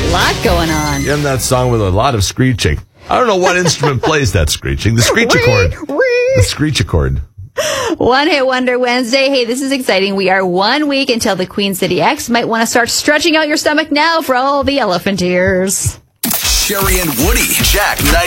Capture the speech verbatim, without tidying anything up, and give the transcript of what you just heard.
A lot going on. In that song with a lot of screeching. I don't know what instrument plays that screeching. The screech chord. The screech chord. One Hit Wonder Wednesday. Hey, this is exciting. We are one week until the Queen City X. Might want to start stretching out your stomach now for all the elephant ears. Sherry and Woody, Jack ninety.